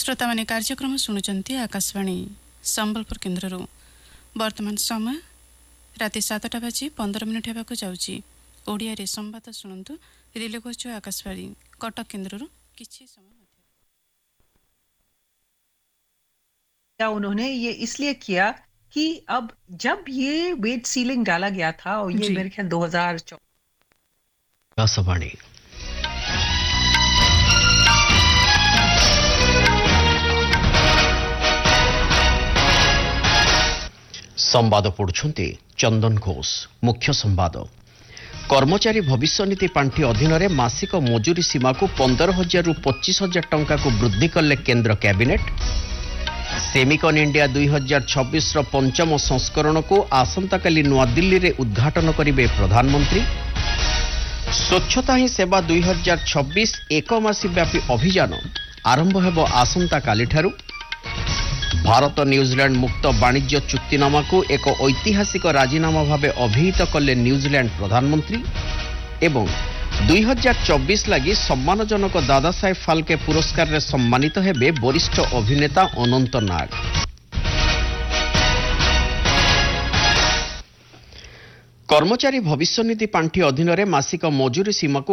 श्रोता माने कार्यक्रम शुणुचंती आकाशवाणी संबलपुर केन्द्र वर्तमान समय राति 7टा बाजी 15 मिनिट हेबाकु जाउची। ओडिया रे संवाद शुणुतु रिले करछु आकाशवाणी कटक केन्द्र किछि समय उन्होंने ये इसलिए किया कि अब जब ये वेट सीलिंग डाला गया था और ये मेरे ख्याल 2014 संवाद पढ़ुछंती चंदन घोष। मुख्य संवाद कर्मचारी भविष्य नीति पांठि अधीन रे मासिक मजूरी सीमा को 15,000 रु 25,000 टंका को वृद्धि कले केंद्र कैबिनेट। सेमिकन इंडिया 2026 रो पंचम संस्करण को आसंताकाली नवा दिल्ली रे उद्घाटन करिवे प्रधानमंत्री। स्वच्छता ही सेवा 2026 एक मासी व्यापी अभियान आरंभ हेबो आसंताकाली ठारू। भारत न्यूजीलैंड मुक्त वाणिज्य चुक्तिनामा को एक ऐतिहासिक राजीनामा भावे अभिहित कले न्यूजीलैंड प्रधानमंत्री। एवं 2024 लगी सम्मानजनक दादा साहेब फाल्के पुरस्कार रे सम्मानित हेबे वरिष्ठ अभिनेता अनंत नाग। कर्मचारी भविष्य निधि पांठि अधीन रे मासिक मजूरी सीमा को